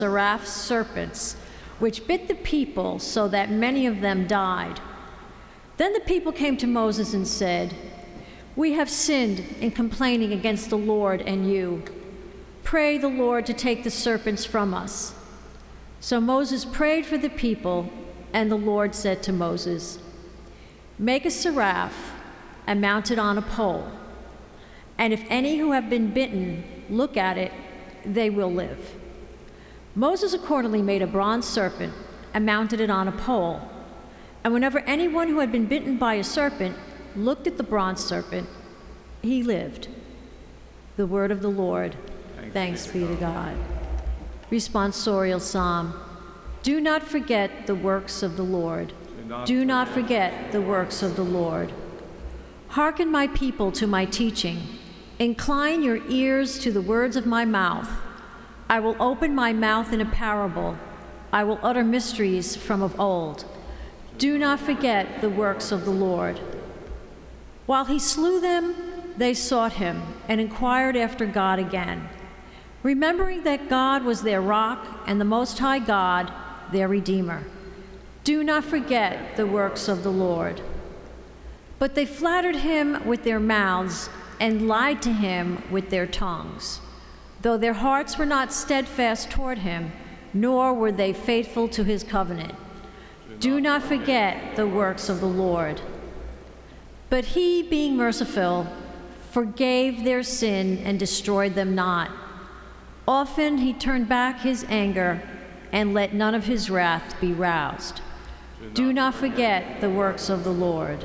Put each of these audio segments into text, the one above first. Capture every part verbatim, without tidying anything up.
seraph serpents, which bit the people so that many of them died. Then the people came to Moses and said, "We have sinned in complaining against the Lord and you. Pray the Lord to take the serpents from us." So Moses prayed for the people, and the Lord said to Moses, "Make a seraph and mount it on a pole, and if any who have been bitten look at it, they will live." Moses accordingly made a bronze serpent and mounted it on a pole. And whenever anyone who had been bitten by a serpent looked at the bronze serpent, he lived. The word of the Lord. Thanks, Thanks be to God. Responsorial Psalm. Do not forget the works of the Lord. Do not, Do not forget the works of the Lord. Hearken, my people, to my teaching. Incline your ears to the words of my mouth. I will open my mouth in a parable. I will utter mysteries from of old. Do not forget the works of the Lord. While he slew them, they sought him and inquired after God again, remembering that God was their rock and the Most High God, their Redeemer. Do not forget the works of the Lord. But they flattered him with their mouths and lied to him with their tongues, though their hearts were not steadfast toward him, nor were they faithful to his covenant. Do not forget the works of the Lord. But he, being merciful, forgave their sin and destroyed them not. Often he turned back his anger and let none of his wrath be roused. Do not forget the works of the Lord.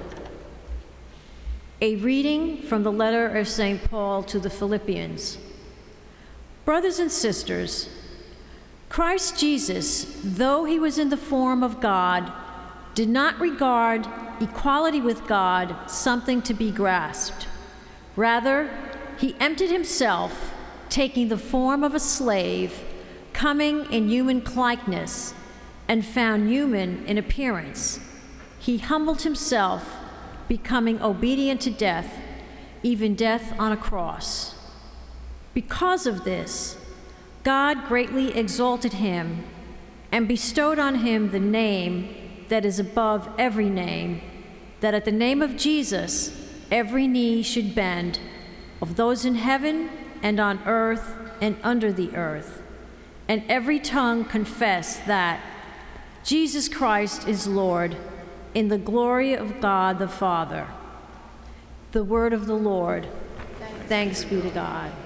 A reading from the letter of Saint Paul to the Philippians. Brothers and sisters, Christ Jesus, though he was in the form of God, did not regard equality with God something to be grasped. Rather, he emptied himself, taking the form of a slave, coming in human likeness, and found human in appearance. He humbled himself, becoming obedient to death, even death on a cross. Because of this, God greatly exalted him and bestowed on him the name that is above every name, that at the name of Jesus every knee should bend, of those in heaven and on earth and under the earth, and every tongue confess that Jesus Christ is Lord, in the glory of God the Father. The word of the Lord. Thanks be to God.